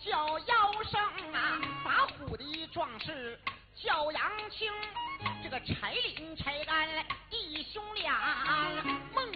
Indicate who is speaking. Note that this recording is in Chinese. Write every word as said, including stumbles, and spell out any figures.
Speaker 1: 叫姚生啊，把虎的壮士叫杨青，这个差领差干弟兄俩，孟